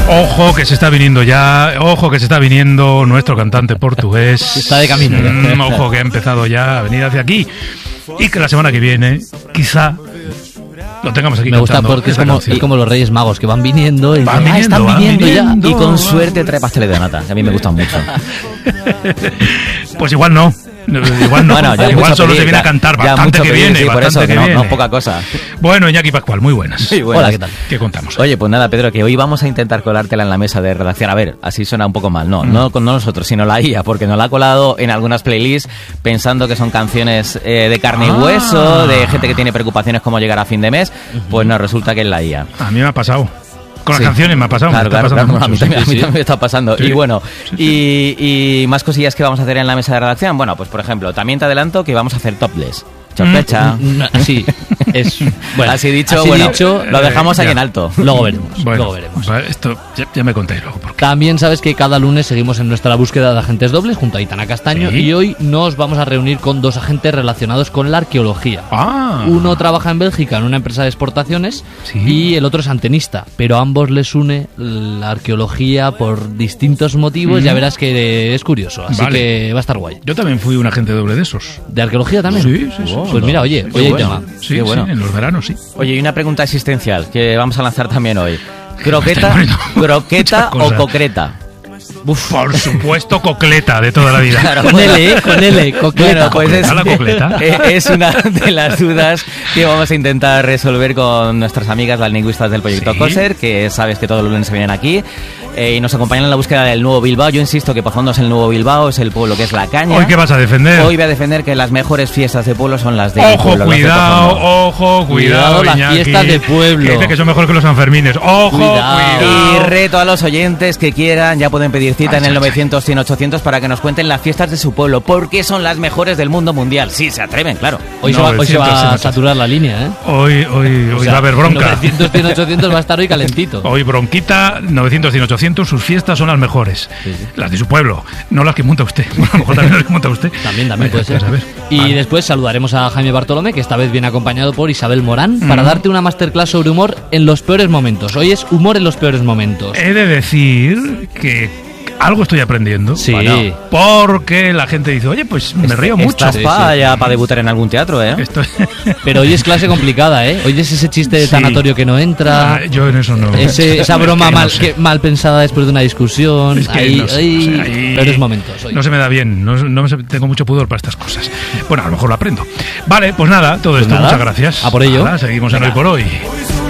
Ojo que se está viniendo ya, ojo que se está viniendo nuestro cantante portugués. Está de camino. Ojo que ha empezado ya a venir hacia aquí. Y que la semana que viene, quizá, lo tengamos aquí. Me gusta porque es como los Reyes Magos que van viniendo y están viniendo ya. Y con suerte trae pasteles de nata, que a mí me gustan mucho. Pues igual no. Igual no, bueno, igual solo se viene a cantar bastante que viene, sí, por bastante eso, que no, viene. No poca cosa. Bueno, Iñaki Pascual, muy buenas. Sí, buenas. Hola, ¿qué tal? ¿Qué contamos? Oye, pues nada, Pedro, que hoy vamos a intentar colártela en la mesa de redacción. A ver, así suena un poco mal. No con nosotros, sino la IA, porque nos la ha colado en algunas playlists pensando que son canciones de carne y hueso, de gente que tiene preocupaciones como llegar a fin de mes. Pues no, resulta que es la IA. A mí me ha pasado. Con las canciones me ha pasado. Claro, a mí también me está pasando. Sí. Y bueno, y más cosillas que vamos a hacer en la mesa de redacción. Bueno, pues por ejemplo, también te adelanto que vamos a hacer topless. Sorpresa. Sí, es bueno. Así dicho, lo dejamos ahí en alto. Luego veremos. Bueno, luego veremos. Esto ya me contáis luego. Porque... También sabes que cada lunes seguimos en nuestra búsqueda de agentes dobles junto a Aitana Castaño, y hoy nos vamos a reunir con dos agentes relacionados con la arqueología. Uno trabaja en Bélgica en una empresa de exportaciones y el otro es antenista, pero a ambos les une la arqueología por distintos motivos. Ya verás que es curioso, así que va a estar guay. Yo también fui un agente doble de esos. ¿De arqueología también? Sí. Pues mira, oye, hay tema. Sí, bueno. En los veranos, sí. Oye, y una pregunta existencial que vamos a lanzar también hoy. ¿Croqueta o concreta? Por supuesto, cocleta de toda la vida. Claro, con L, cocleta. Bueno, pues la cocleta. Es una de las dudas que vamos a intentar resolver con nuestras amigas las lingüistas del proyecto COSER, que sabes que todos los lunes se vienen aquí y nos acompañan en la búsqueda del nuevo Bilbao. Yo insisto que por fondo es el nuevo Bilbao, es el pueblo que es La Caña. ¿Hoy qué vas a defender? Hoy voy a defender que las mejores fiestas de pueblo son las de Ojo, pueblo, cuidado, las Iñaki, fiestas de pueblo. Que dice que son mejor que los Sanfermines. Ojo, cuidado. Y reto a los oyentes que quieran, ya pueden pedir cita en el 900 100 800 para que nos cuenten las fiestas de su pueblo, porque son las mejores del mundo mundial. Sí, se atreven, claro. Hoy se va a saturar la línea, ¿eh? Hoy va a haber bronca. 900 100 800 va a estar hoy calentito. Hoy bronquita, 900 100 800, sus fiestas son las mejores. Sí. Las de su pueblo, no las que monta usted. Bueno, a lo mejor también las que monta usted. También puede ser. Y después saludaremos a Jaime Bartolomé, que esta vez viene acompañado por Isabel Morán, para darte una masterclass sobre humor en los peores momentos. Hoy es humor en los peores momentos. He de decir que algo estoy aprendiendo. Sí. Bueno, porque la gente dice, oye, pues me río mucho. Estás para debutar en algún teatro, ¿eh? Pero hoy es clase complicada, ¿eh? Hoy es ese chiste de tanatorio que no entra. Yo en eso no. Esa broma mal pensada después de una discusión. Peores momentos. Hoy. No se me da bien. Tengo mucho pudor para estas cosas. Bueno, a lo mejor lo aprendo. Vale, pues nada, todo esto. Muchas gracias. A por ello. Seguimos en Hoy por Hoy.